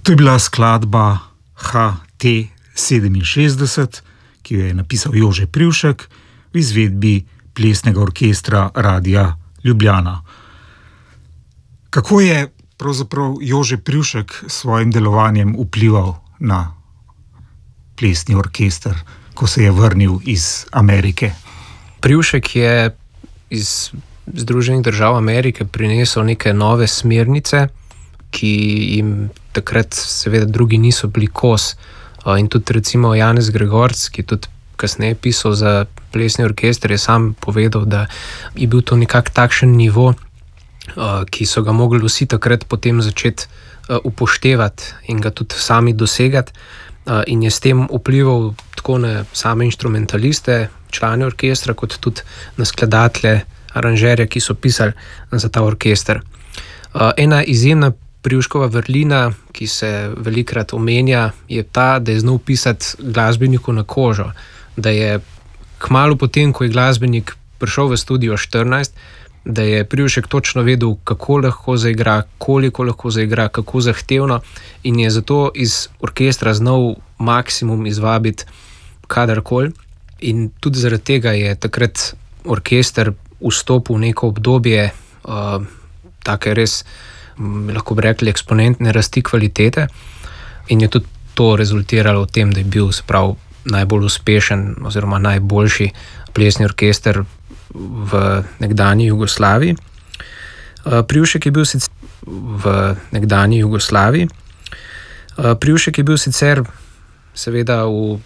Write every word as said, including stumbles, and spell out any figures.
To je bila skladba H T sedeminšestdeset, ki jo je napisal Jože Privšek v izvedbi Plesnega orkestra Radia Ljubljana. Kako je pravzaprav Jože Privšek s svojim delovanjem vplival na plesni orkester, ko se je vrnil iz Amerike? Privšek je iz Združenih držav Amerike prinesel neke nove smernice, ki jim takrat seveda drugi niso bili kos. In tudi recimo Janez Gregorc, ki je tudi kasneje pisal za plesni orkester, je sam povedal, da je bil to nekak takšen nivo, ki so ga mogli vsi takrat potem začeti upoštevati in ga tudi sami dosegati. In je s tem vplival tako na same inštrumentaliste, člane orkestra, kot tudi na skladatelje, aranžerje, ki so pisali za ta orkester. Ena izjemna Privškova vrlina, ki se velikrat omenja, je ta, da je znal pisati glasbeniku na kožo. Da je kmalu potem, ko je glasbenik prišel v studio štirinajst, da je Privšek točno vedel, kako lahko zaigra, koliko lahko zaigra, kako zahtevno, in je zato iz orkestra znal maksimum izvabiti kadarkoli. In tudi zaradi tega je takrat orkester vstopil v neko obdobje uh, take res, lahko bi rekli, eksponentne rasti kvalitete, in je tudi to rezultiralo v tem, da je bil sprav najbolj uspešen oziroma najboljši plesni orkester v nekdanji Jugoslaviji. Privšek je bil sicer v nekdanji Jugoslaviji. Privšek je bil sicer seveda v